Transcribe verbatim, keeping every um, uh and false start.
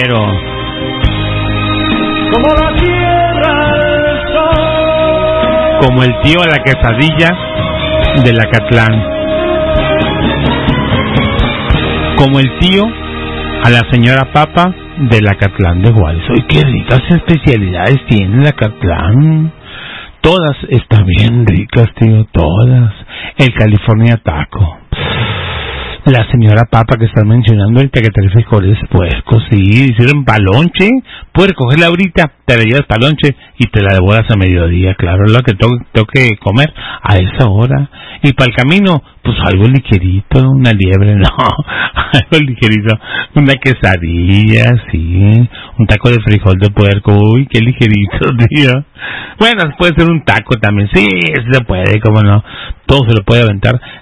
Pero como la tierra al sol, como el tío a la quesadilla de Acatlán, como el tío a la señora papa del Acatlán de Juárez. ¡Ay, qué ricas especialidades tiene el Acatlán! Todas están bien ricas, tío, todas. El California Taco, la señora papa que están mencionando ahorita, que trae frijoles puercos, sí, hicieron palonche, puedes cogerla ahorita, te la llevas palonche y te la devoras a mediodía, claro, es lo que tengo, tengo que comer a esa hora. Y para el camino, pues algo ligerito, una liebre, no, algo ligerito, una quesadilla, sí, un taco de frijol de puerco, uy, qué ligerito, tío. Bueno, puede ser un taco también, sí, se puede, cómo no, todo se lo puede aventar.